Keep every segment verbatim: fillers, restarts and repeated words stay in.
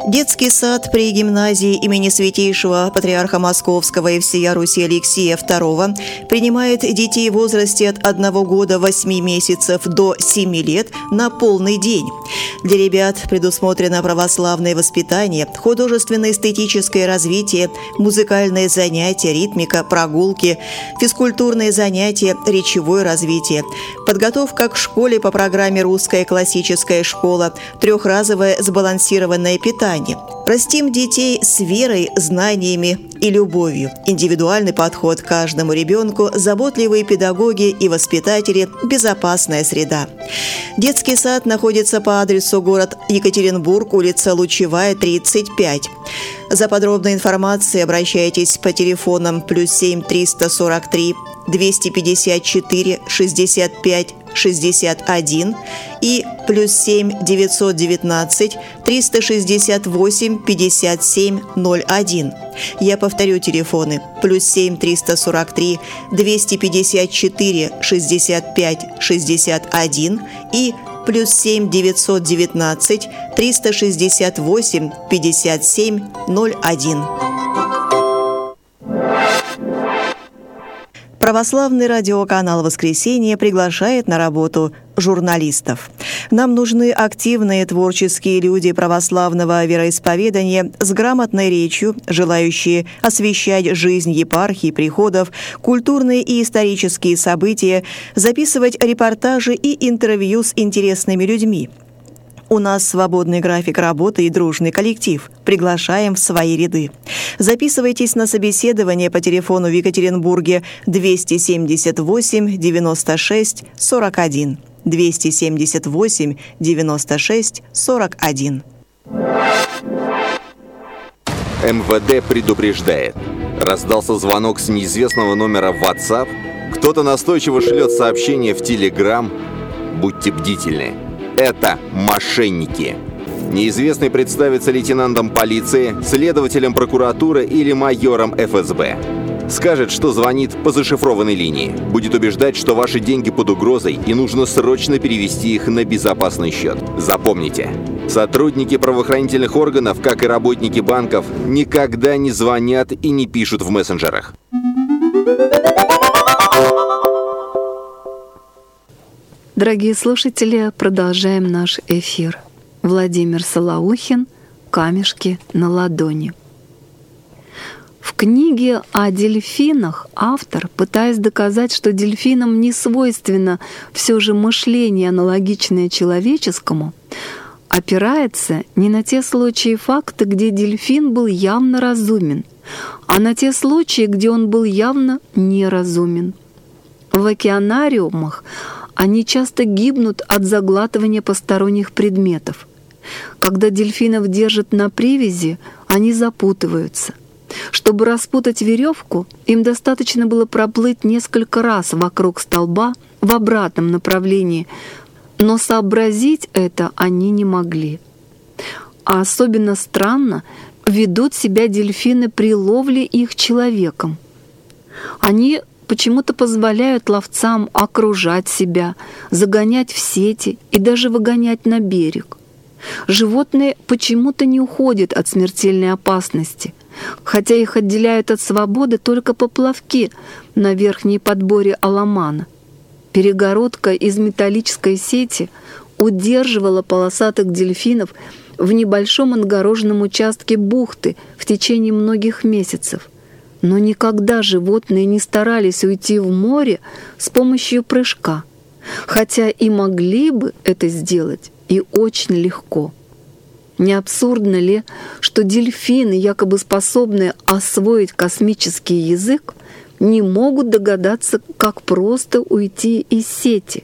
Детский сад при гимназии имени Святейшего Патриарха Московского и всея Руси Алексия второго принимает детей в возрасте от одного года восьми месяцев до семи лет на полный день. Для ребят предусмотрено православное воспитание, художественно-эстетическое развитие, музыкальные занятия, ритмика, прогулки, физкультурные занятия, речевое развитие, подготовка к школе по программе «Русская классическая школа», трехразовое сбалансированное питание. Растим детей с верой, знаниями и любовью. Индивидуальный подход к каждому ребенку, заботливые педагоги и воспитатели, безопасная среда. Детский сад находится по адресу город Екатеринбург, улица Лучевая, тридцать пять. За подробной информацией обращайтесь по телефонам плюс семь триста сорок три двести пятьдесят четыре шестьдесят пять шестьдесят один и плюс семь девятьсот девятнадцать триста шестьдесят восемь пятьдесят семь ноль один. Я повторю телефоны: плюс семь триста сорок три двести пятьдесят четыре шестьдесят пять шестьдесят один и плюс семь девятьсот девятнадцать триста шестьдесят восемь пятьдесят семь ноль один. Православный радиоканал «Воскресенье» приглашает на работу журналистов. Нам нужны активные творческие люди православного вероисповедания с грамотной речью, желающие освещать жизнь епархий, приходов, культурные и исторические события, записывать репортажи и интервью с интересными людьми. У нас свободный график работы и дружный коллектив. Приглашаем в свои ряды. Записывайтесь на собеседование по телефону в Екатеринбурге двести семьдесят восемь девяносто шесть сорок один. двести семьдесят восемь девяносто шесть сорок один. эм вэ дэ предупреждает. Раздался звонок с неизвестного номера в WhatsApp. Кто-то настойчиво шлет сообщение в Telegram. Будьте бдительны. Это мошенники. Неизвестный представится лейтенантом полиции, следователем прокуратуры или майором эф эс бэ. Скажет, что звонит по зашифрованной линии. Будет убеждать, что ваши деньги под угрозой и нужно срочно перевести их на безопасный счет. Запомните, сотрудники правоохранительных органов, как и работники банков, никогда не звонят и не пишут в мессенджерах. Дорогие слушатели, продолжаем наш эфир. Владимир Солоухин «Камешки на ладони». В книге о дельфинах автор, пытаясь доказать, что дельфинам не свойственно все же мышление, аналогичное человеческому, опирается не на те случаи и факты, где дельфин был явно разумен, а на те случаи, где он был явно неразумен. В океанариумах они часто гибнут от заглатывания посторонних предметов. Когда дельфинов держат на привязи, они запутываются. Чтобы распутать веревку, им достаточно было проплыть несколько раз вокруг столба в обратном направлении, но сообразить это они не могли. А особенно странно ведут себя дельфины при ловле их человеком. Они почему-то позволяют ловцам окружать себя, загонять в сети и даже выгонять на берег. Животные почему-то не уходят от смертельной опасности, хотя их отделяют от свободы только поплавки на верхней подборе Аламана. Перегородка из металлической сети удерживала полосатых дельфинов в небольшом отгороженном участке бухты в течение многих месяцев. Но никогда животные не старались уйти в море с помощью прыжка, хотя и могли бы это сделать, и очень легко. Не абсурдно ли, что дельфины, якобы способные освоить космический язык, не могут догадаться, как просто уйти из сети?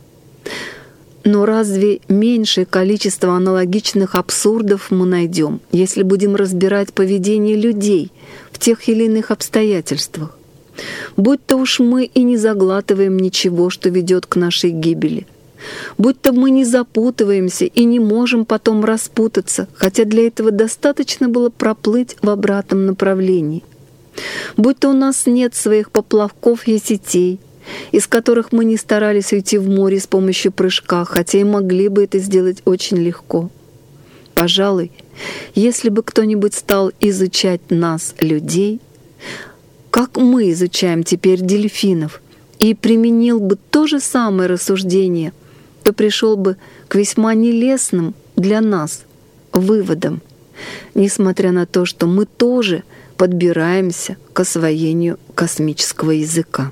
Но разве меньшее количество аналогичных абсурдов мы найдем, если будем разбирать поведение людей в тех или иных обстоятельствах? Будь-то уж мы и не заглатываем ничего, что ведет к нашей гибели. Будь-то мы не запутываемся и не можем потом распутаться, хотя для этого достаточно было проплыть в обратном направлении. Будь-то у нас нет своих поплавков и сетей, из которых мы не старались уйти в море с помощью прыжка, хотя и могли бы это сделать очень легко. Пожалуй, если бы кто-нибудь стал изучать нас, людей, как мы изучаем теперь дельфинов, и применил бы то же самое рассуждение, то пришел бы к весьма нелестным для нас выводам, несмотря на то, что мы тоже подбираемся к освоению космического языка.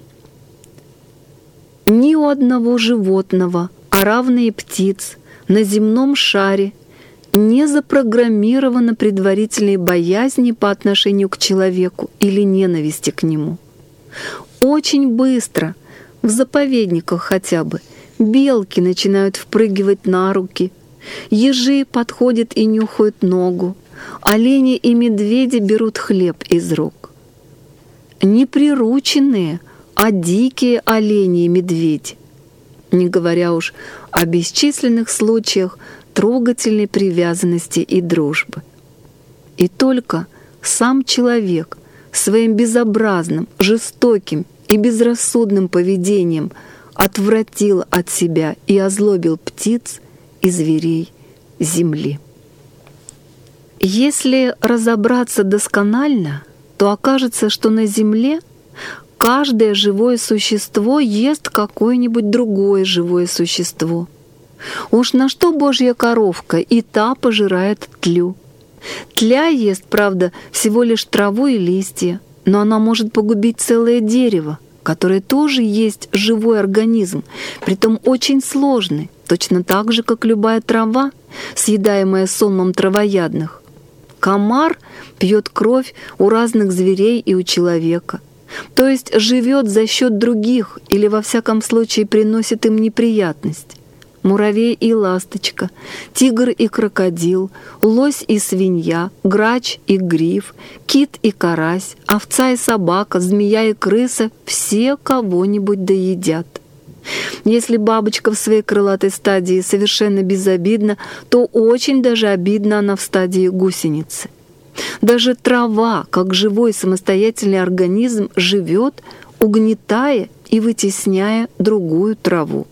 Ни у одного животного, а равно и птиц, на земном шаре не запрограммировано предварительной боязни по отношению к человеку или ненависти к нему. Очень быстро, в заповедниках хотя бы, белки начинают впрыгивать на руки, ежи подходят и нюхают ногу, олени и медведи берут хлеб из рук. Не прирученные, а дикие олени и медведи, не говоря уж о бесчисленных случаях трогательной привязанности и дружбы. И только сам человек своим безобразным, жестоким и безрассудным поведением отвратил от себя и озлобил птиц и зверей земли. Если разобраться досконально, то окажется, что на земле каждое живое существо ест какое-нибудь другое живое существо. Уж на что божья коровка, и та пожирает тлю. Тля ест, правда, всего лишь траву и листья, но она может погубить целое дерево, которое тоже есть живой организм, притом очень сложный, точно так же, как любая трава, съедаемая сонмом травоядных. Комар пьет кровь у разных зверей и у человека, то есть живет за счет других или во всяком случае приносит им неприятность. Муравей и ласточка, тигр и крокодил, лось и свинья, грач и гриф, кит и карась, овца и собака, змея и крыса — все кого-нибудь доедят. Если бабочка в своей крылатой стадии совершенно безобидна, то очень даже обидна она в стадии гусеницы. Даже трава, как живой самостоятельный организм, живет, угнетая и вытесняя другую траву.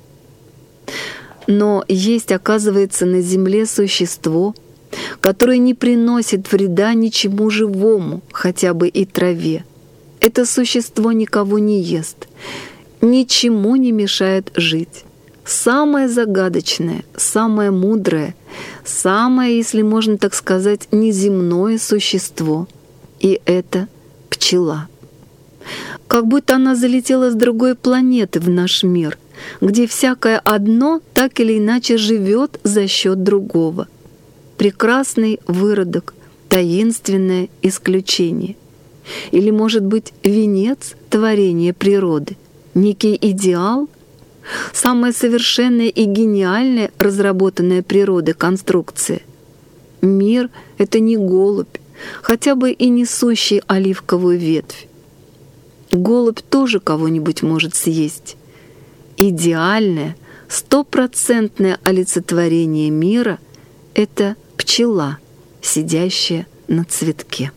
Но есть, оказывается, на земле существо, которое не приносит вреда ничему живому, хотя бы и траве. Это существо никого не ест, ничему не мешает жить. Самое загадочное, самое мудрое, самое, если можно так сказать, неземное существо. И это пчела. Как будто она залетела с другой планеты в наш мир, где всякое одно так или иначе живет за счет другого. Прекрасный выродок, таинственное исключение. Или, может быть, венец творения природы, некий идеал, самая совершенная и гениальная разработанная природой конструкция. Мир — это не голубь, хотя бы и несущий оливковую ветвь. Голубь тоже кого-нибудь может съесть. Идеальное, стопроцентное олицетворение мира — это пчела, сидящая на цветке.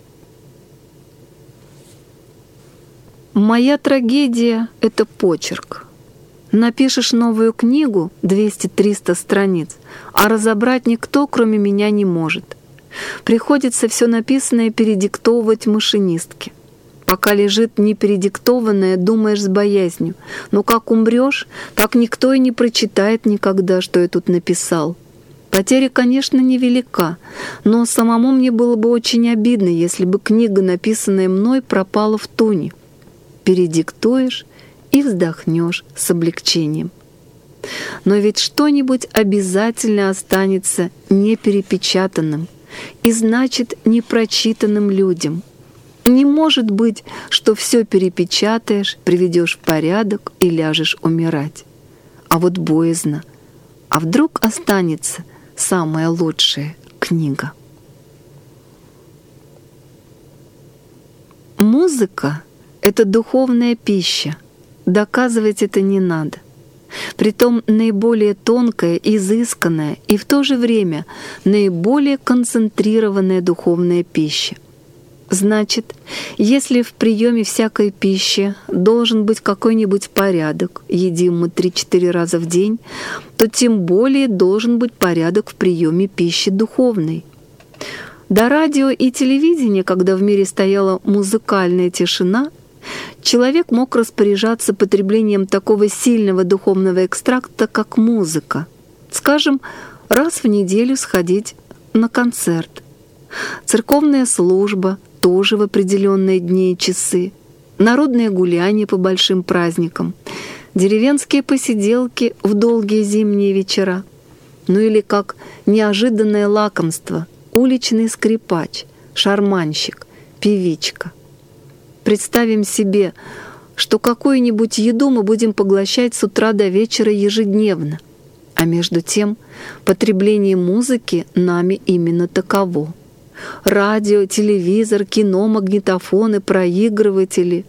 Моя трагедия — это почерк. Напишешь новую книгу, двести-триста страниц, а разобрать никто, кроме меня, не может. Приходится все написанное передиктовывать машинистке. Пока лежит непередиктованное, думаешь с боязнью. Но как умрешь, так никто и не прочитает никогда, что я тут написал. Потеря, конечно, невелика, но самому мне было бы очень обидно, если бы книга, написанная мной, пропала в туне. Передиктуешь и вздохнешь с облегчением. Но ведь что-нибудь обязательно останется неперепечатанным и, значит, непрочитанным людям. Не может быть, что все перепечатаешь, приведешь в порядок и ляжешь умирать. А вот боязно. А вдруг останется самая лучшая книга? Музыка — это духовная пища. Доказывать это не надо. Притом наиболее тонкая, изысканная и в то же время наиболее концентрированная духовная пища. Значит, если в приеме всякой пищи должен быть какой-нибудь порядок, едим мы три-четыре раза в день, то тем более должен быть порядок в приеме пищи духовной. До радио и телевидения, когда в мире стояла музыкальная тишина, человек мог распоряжаться потреблением такого сильного духовного экстракта, как музыка. Скажем, раз в неделю сходить на концерт. Церковная служба тоже в определенные дни и часы. Народные гуляния по большим праздникам. Деревенские посиделки в долгие зимние вечера. Ну или как неожиданное лакомство — уличный скрипач, шарманщик, певичка. Представим себе, что какую-нибудь еду мы будем поглощать с утра до вечера ежедневно, а между тем потребление музыки нами именно таково. Радио, телевизор, кино, магнитофоны, проигрыватели.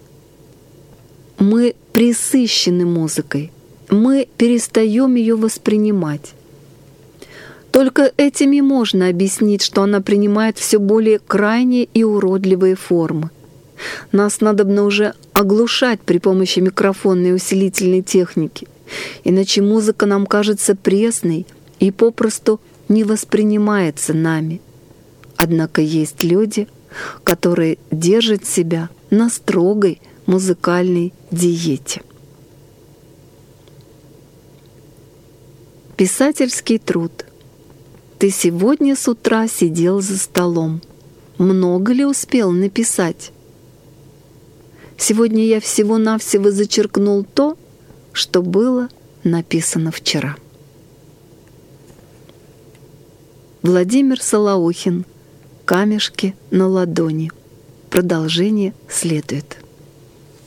Мы пресыщены музыкой, мы перестаем ее воспринимать. Только этим и можно объяснить, что она принимает все более крайние и уродливые формы. Нас надобно уже оглушать при помощи микрофонной усилительной техники, иначе музыка нам кажется пресной и попросту не воспринимается нами. Однако есть люди, которые держат себя на строгой музыкальной диете. Писательский труд. Ты сегодня с утра сидел за столом. Много ли успел написать? Сегодня я всего-навсего зачеркнул то, что было написано вчера. Владимир Солоухин. Камешки на ладони. Продолжение следует.